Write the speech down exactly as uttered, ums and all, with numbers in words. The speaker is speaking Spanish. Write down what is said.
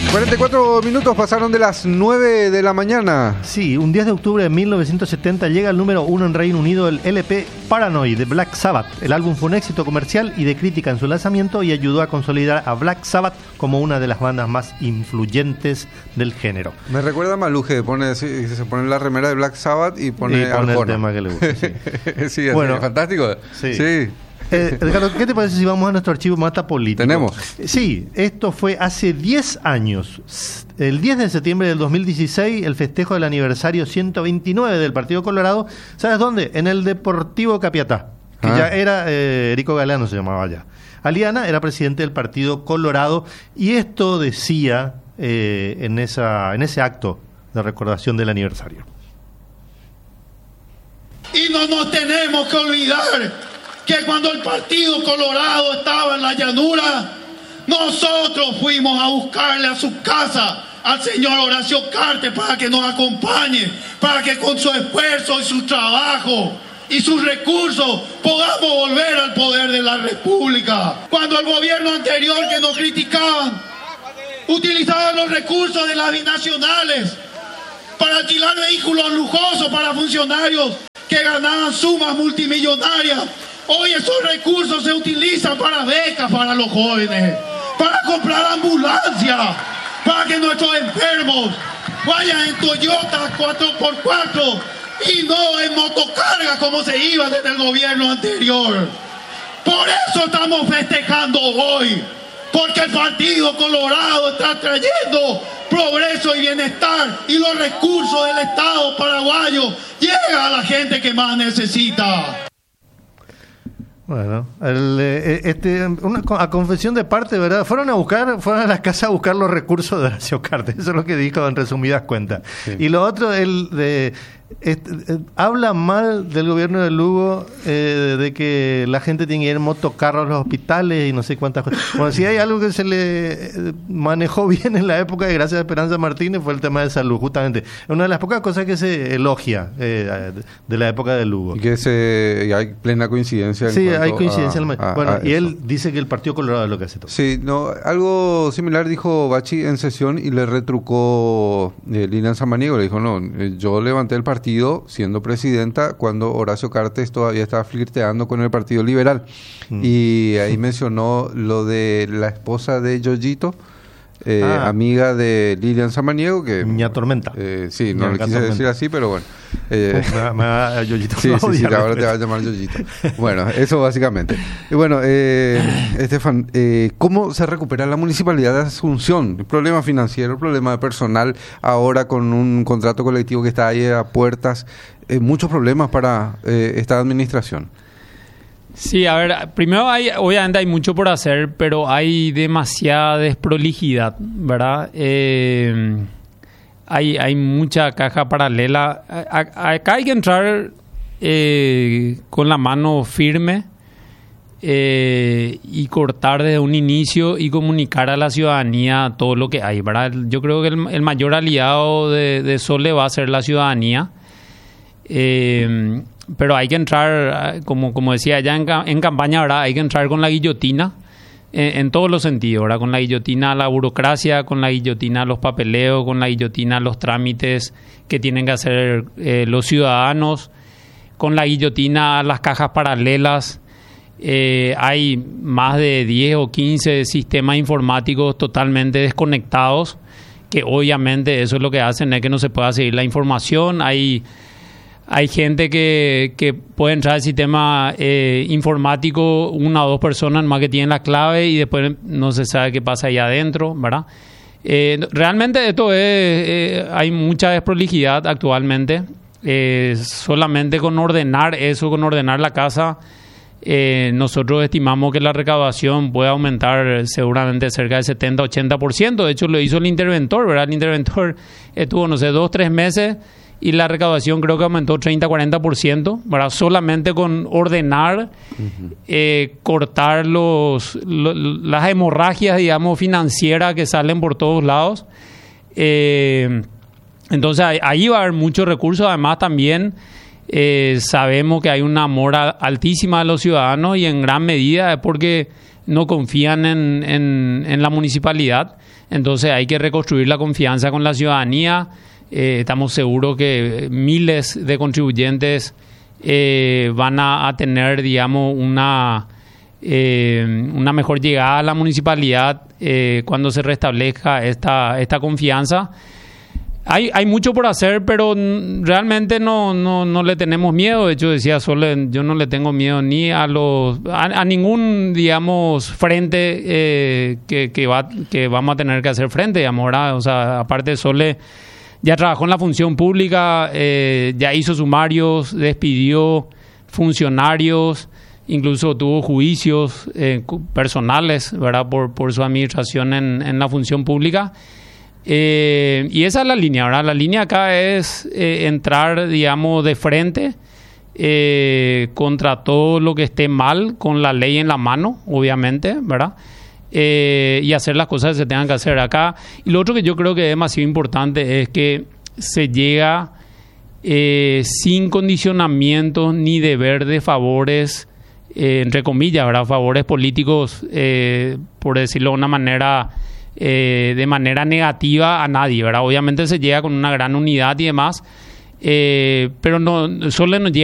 cuarenta y cuatro minutos pasaron de las nueve de la mañana. Sí, un diez de octubre de mil novecientos setenta llega al número uno en Reino Unido el L P Paranoid de Black Sabbath. El álbum fue un éxito comercial y de crítica en su lanzamiento y ayudó a consolidar a Black Sabbath como una de las bandas más influyentes del género. Me recuerda a Maluje, pone, se pone la remera de Black Sabbath y pone, y pone el tema tema que le gusta. Sí, sí, es bueno, fantástico. Sí. sí. Eh, Edgardo, ¿qué te parece si vamos a nuestro archivo Mata Político? Tenemos. Sí, esto fue hace diez años. El diez de septiembre del dos mil dieciséis, el festejo del aniversario ciento veintinueve del Partido Colorado. ¿Sabes dónde? En el Deportivo Capiatá, que ah. ya era, eh, Erico Galeano se llamaba ya. Aliana era presidente del Partido Colorado y esto decía eh, en, esa, en ese acto de recordación del aniversario. Y no nos tenemos que olvidar que cuando el Partido Colorado estaba en la llanura, nosotros fuimos a buscarle a su casa al señor Horacio Cartes para que nos acompañe, para que con su esfuerzo y su trabajo y sus recursos podamos volver al poder de la República. Cuando el gobierno anterior que nos criticaban utilizaba los recursos de las binacionales para alquilar vehículos lujosos para funcionarios que ganaban sumas multimillonarias, hoy esos recursos se utilizan para becas para los jóvenes, para comprar ambulancias, para que nuestros enfermos vayan en Toyota cuatro por cuatro y no en motocargas como se iba desde el gobierno anterior. Por eso estamos festejando hoy, porque el Partido Colorado está trayendo progreso y bienestar y los recursos del Estado paraguayo llegan a la gente que más necesita. Bueno, el, este, una, a confesión de parte, ¿verdad? Fueron a buscar, fueron a la casa a buscar los recursos de Horacio Cartes, eso es lo que dijo en resumidas cuentas. Sí. Y lo otro, el de este, eh, habla mal del gobierno de Lugo, eh, de que la gente tiene que ir en motocarros a los hospitales y no sé cuántas cosas. Bueno, si hay algo que se le manejó bien en la época de Gracias a Esperanza Martínez fue el tema de salud, justamente. Una de las pocas cosas que se elogia eh, de la época de Lugo. Y que se, y hay plena coincidencia. En sí, hay coincidencia. A, a, bueno, a y eso. Él dice que el Partido Colorado es lo que hace todo. Sí, no, algo similar dijo Bachi en sesión y le retrucó eh, Lilian Samaniego. Le dijo, no, eh, yo levanté el partido siendo presidenta cuando Horacio Cartes todavía estaba flirteando con el Partido Liberal. Mm. Y ahí mencionó lo de la esposa de Yoyito, eh, ah. amiga de Lilian Samaniego, que... Ña Tormenta. Eh, sí, no le quise tormenta. decir así, pero bueno. Eh, me, me va a Yoyito. Sí, sí, sí, ahora te va a llamar Yoyito. Bueno, eso básicamente. Y bueno, eh, Estefan, eh, ¿cómo se recupera la Municipalidad de Asunción? El problema financiero, el problema de personal, ahora con un contrato colectivo que está ahí a puertas, eh, muchos problemas para eh, esta administración. Sí, a ver, primero hay, obviamente hay mucho por hacer, pero hay demasiada desprolijidad, ¿verdad? Eh, hay, hay mucha caja paralela. Acá hay que entrar eh, con la mano firme eh, y cortar desde un inicio y comunicar a la ciudadanía todo lo que hay, ¿verdad? Yo creo que el, el mayor aliado de, de Sole va a ser la ciudadanía. Eh, pero hay que entrar, como, como decía ya en, en campaña, ¿verdad? Hay que entrar con la guillotina en, en todos los sentidos, ¿verdad? Con la guillotina a la burocracia, con la guillotina a los papeleos, con la guillotina a los trámites que tienen que hacer eh, los ciudadanos, con la guillotina a las cajas paralelas. Eh, hay más de diez o quince sistemas informáticos totalmente desconectados, que obviamente eso es lo que hacen, es que no se pueda seguir la información. Hay... Hay gente que, que puede entrar al sistema eh, informático, una o dos personas más que tienen la clave y después no se sabe qué pasa ahí adentro, ¿verdad? Eh, realmente esto es, eh, hay mucha desprolijidad actualmente. Eh, solamente con ordenar eso, con ordenar la casa, eh, nosotros estimamos que la recaudación puede aumentar seguramente cerca del setenta a ochenta por ciento. De hecho, lo hizo el interventor, ¿verdad? El interventor estuvo, no sé, dos, tres meses y la recaudación creo que aumentó treinta a cuarenta por ciento, ¿verdad? Solamente con ordenar, uh-huh. eh, cortar los, lo, las hemorragias, digamos, financieras que salen por todos lados. Eh, entonces ahí va a haber muchos recursos. Además también eh, sabemos que hay una mora altísima de los ciudadanos y en gran medida es porque no confían en, en, en la municipalidad. Entonces hay que reconstruir la confianza con la ciudadanía. Eh, estamos seguros que miles de contribuyentes eh, van a, a tener, digamos, una, eh, una mejor llegada a la municipalidad eh, cuando se restablezca esta, esta confianza. Hay, hay mucho por hacer, pero realmente no, no, no le tenemos miedo. De hecho, decía Sole, yo no le tengo miedo ni a los a, a ningún, digamos, frente eh, que, que, va, que vamos a tener que hacer frente, digamos, ¿verdad? O sea, aparte Sole ya trabajó en la función pública, eh, ya hizo sumarios, despidió funcionarios, incluso tuvo juicios eh, personales, ¿verdad? Por, por su administración en, en la función pública. Eh, y esa es la línea, ¿verdad? La línea acá es eh, entrar, digamos, de frente eh, contra todo lo que esté mal, con la ley en la mano, obviamente, ¿verdad? Eh, y hacer las cosas que se tengan que hacer acá. Y lo otro que yo creo que es demasiado importante es que se llega eh, sin condicionamientos ni deber de favores, eh, entre comillas, ¿verdad? Favores políticos, eh, por decirlo de una manera... Eh, de manera negativa a nadie, ¿verdad? Obviamente se llega con una gran unidad y demás, eh, pero no solo nos llega